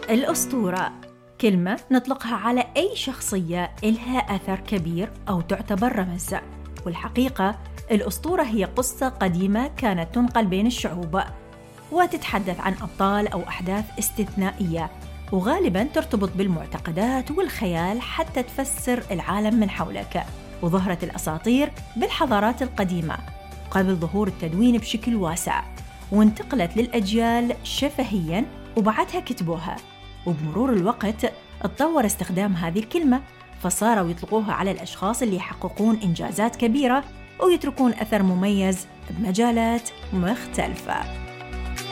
الأسطورة كلمة نطلقها على أي شخصية إلها أثر كبير أو تعتبر رمز. والحقيقة الأسطورة هي قصة قديمة كانت تنقل بين الشعوب، وتتحدث عن أبطال أو أحداث استثنائية، وغالباً ترتبط بالمعتقدات والخيال حتى تفسر العالم من حولك. وظهرت الأساطير بالحضارات القديمة قبل ظهور التدوين بشكل واسع، وانتقلت للأجيال شفهياً وبعدها كتبوها. وبمرور الوقت اتطور استخدام هذه الكلمة، فصاروا يطلقوها على الأشخاص اللي يحققون إنجازات كبيرة ويتركون أثر مميز بمجالات مختلفة.